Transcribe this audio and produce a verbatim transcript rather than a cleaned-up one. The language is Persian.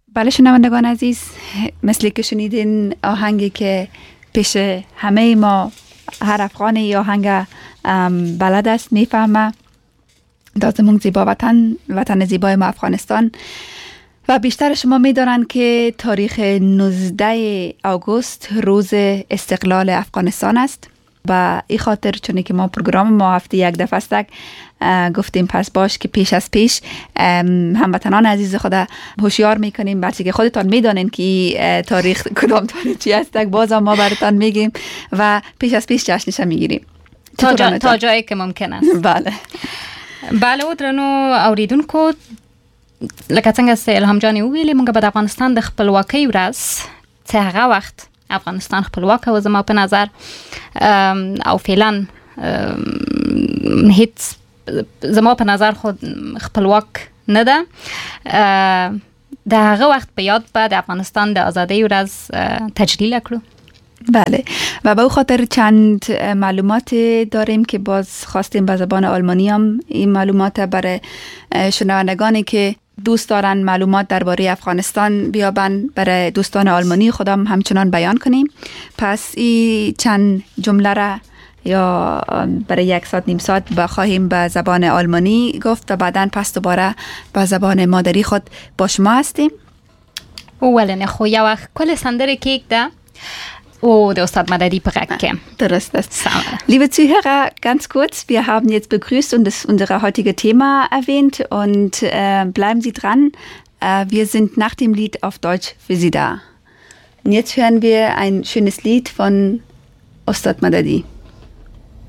بله شنوندگان عزیز، مثل که شنیدین آهنگی که پیش همه ما هر افغانی آهنگ بلد است، میفهمه دازمون زیبا وطن وطن زیبای ما افغانستان و بیشتر شما میدانند که تاریخ نوزده آگوست روز استقلال افغانستان است. و این خاطر چون که ما پروگرام ما هفته یک دفعه است گفتیم پس باش که پیش از پیش هموطنان عزیز خدا هوشیار میکنیم، بچه که خودتان میدانین که تاریخ کدام تاریخی است باز ما براتان میگیم و پیش از پیش جشنش میگیریم تا, جا، تا جایی که ممکن است. بله بله و درنو اوریدونکو، لکه څنګه چې الهام جان ویلي، موږ به د افغانستان د خپلواکۍ ورځ چې هغه وخت افغانستان خپلواک و زما په نظر او فعلا هیڅ زما په نظر خود خپلواک نه ده. د هغه وخت په یاد به د افغانستان د آزادۍ ورځ تجلیل کړو. بله و به او خاطر چند معلومات داریم که باز خواستیم به زبان آلمانی هم این معلومات برای شنوندگانی که دوست دارن معلومات درباره افغانستان بیابن برای دوستان آلمانی خودم همچنان بیان کنیم. پس این چند جمله را یا برای یک ساعت نیم ساعت بخواهیم به زبان آلمانی گفت و بعداً پس دوباره به زبان مادری خود با شما هستیم. ولنه خو یو وخت کل سندره کیک ده Oh, der Ustad Madadi Prekke. Das ist das. Liebe Zuhörer, ganz kurz, wir haben jetzt begrüßt und das unser heutiges Thema erwähnt und äh, bleiben Sie dran. Äh, wir sind nach dem Lied auf Deutsch für Sie da. Und jetzt hören wir ein schönes Lied von Ustad Madadi.